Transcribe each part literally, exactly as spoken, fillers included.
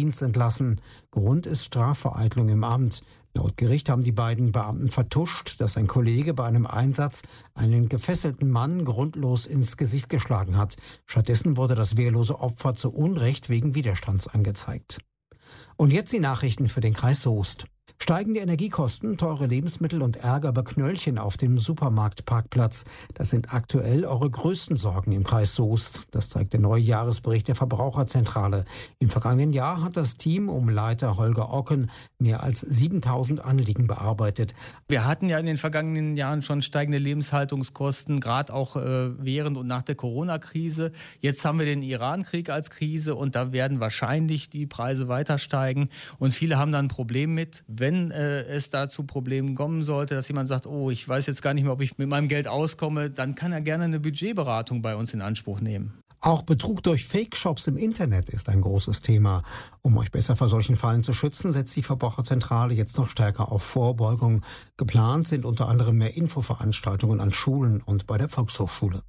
Dienst entlassen. Grund ist Strafvereitlung im Amt. Laut Gericht haben die beiden Beamten vertuscht, dass ein Kollege bei einem Einsatz einen gefesselten Mann grundlos ins Gesicht geschlagen hat. Stattdessen wurde das wehrlose Opfer zu Unrecht wegen Widerstands angezeigt. Und jetzt die Nachrichten für den Kreis Soest. Steigende Energiekosten, teure Lebensmittel und Ärger über Knöllchen auf dem Supermarktparkplatz. Das sind aktuell eure größten Sorgen im Kreis Soest. Das zeigt der neue Jahresbericht der Verbraucherzentrale. Im vergangenen Jahr hat das Team um Leiter Holger Ocken mehr als siebentausend Anliegen bearbeitet. Wir hatten ja in den vergangenen Jahren schon steigende Lebenshaltungskosten, gerade auch äh, während und nach der Corona-Krise. Jetzt haben wir den Iran-Krieg als Krise und da werden wahrscheinlich die Preise weiter steigen. Und viele haben da ein Problem mit, wenn Wenn äh, es da zu Problemen kommen sollte, dass jemand sagt, oh, ich weiß jetzt gar nicht mehr, ob ich mit meinem Geld auskomme, dann kann er gerne eine Budgetberatung bei uns in Anspruch nehmen. Auch Betrug durch Fake-Shops im Internet ist ein großes Thema. Um euch besser vor solchen Fallen zu schützen, setzt die Verbraucherzentrale jetzt noch stärker auf Vorbeugung. Geplant sind unter anderem mehr Infoveranstaltungen an Schulen und bei der Volkshochschule.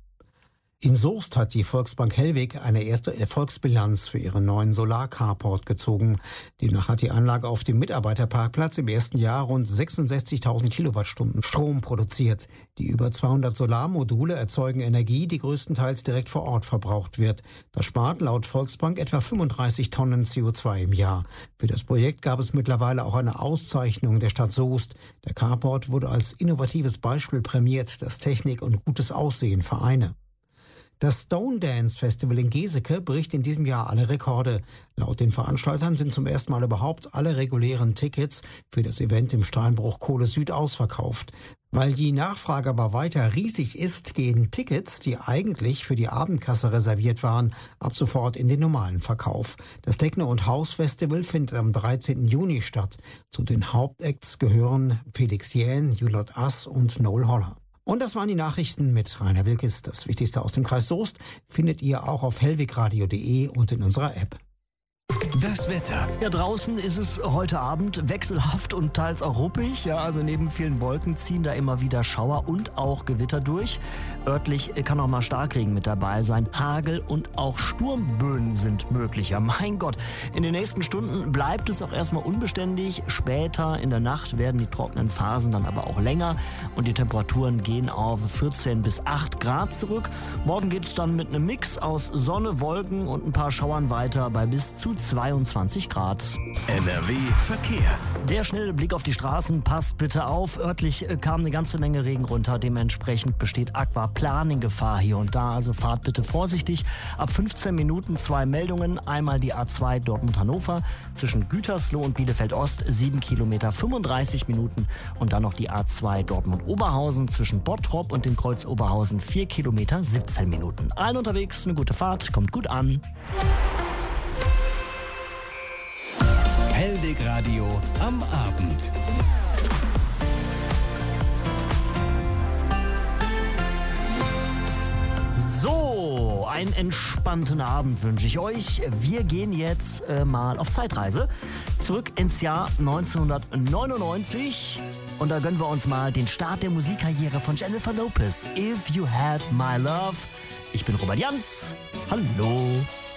In Soest hat die Volksbank Hellweg eine erste Erfolgsbilanz für ihren neuen Solar-Carport gezogen. Demnach hat die Anlage auf dem Mitarbeiterparkplatz im ersten Jahr rund sechsundsechzigtausend Kilowattstunden Strom produziert. Die über zweihundert Solarmodule erzeugen Energie, die größtenteils direkt vor Ort verbraucht wird. Das spart laut Volksbank etwa fünfunddreißig Tonnen C O zwei im Jahr. Für das Projekt gab es mittlerweile auch eine Auszeichnung der Stadt Soest. Der Carport wurde als innovatives Beispiel prämiert, das Technik und gutes Aussehen vereine. Das Stone Dance Festival in Geseke bricht in diesem Jahr alle Rekorde. Laut den Veranstaltern sind zum ersten Mal überhaupt alle regulären Tickets für das Event im Steinbruch Kohle Süd ausverkauft. Weil die Nachfrage aber weiter riesig ist, gehen Tickets, die eigentlich für die Abendkasse reserviert waren, ab sofort in den normalen Verkauf. Das Techno- und House-Festival findet am dreizehnten Juni statt. Zu den Hauptacts gehören Felix Jähn, You Not Us und Noel Holler. Und das waren die Nachrichten mit Rainer Wilkes. Das Wichtigste aus dem Kreis Soest findet ihr auch auf hellwegradio punkt de und in unserer App. Das Wetter. Ja, draußen ist es heute Abend wechselhaft und teils auch ruppig. Ja, also neben vielen Wolken ziehen da immer wieder Schauer und auch Gewitter durch. Örtlich kann auch mal Starkregen mit dabei sein. Hagel und auch Sturmböen sind möglich. Ja, mein Gott. In den nächsten Stunden bleibt es auch erstmal unbeständig. Später in der Nacht werden die trockenen Phasen dann aber auch länger und die Temperaturen gehen auf vierzehn bis acht Grad zurück. Morgen geht es dann mit einem Mix aus Sonne, Wolken und ein paar Schauern weiter bei bis zu zweiundzwanzig Grad. N R W Verkehr. Der schnelle Blick auf die Straßen, passt bitte auf. Örtlich kam eine ganze Menge Regen runter. Dementsprechend besteht Aquaplaning-Gefahr hier und da. Also fahrt bitte vorsichtig. Ab fünfzehn Minuten zwei Meldungen. Einmal die A zwei Dortmund-Hannover zwischen Gütersloh und Bielefeld-Ost, sieben Kilometer, fünfunddreißig Minuten. Und dann noch die A zwei Dortmund-Oberhausen zwischen Bottrop und dem Kreuz Oberhausen, vier Kilometer, siebzehn Minuten. Allen unterwegs eine gute Fahrt, kommt gut an. Hellweg Radio am Abend. So, einen entspannten Abend wünsche ich euch. Wir gehen jetzt äh, mal auf Zeitreise zurück ins Jahr neunzehnhundertneunundneunzig und da gönnen wir uns mal den Start der Musikkarriere von Jennifer Lopez. If You Had My Love. Ich bin Robert Jans. Hallo.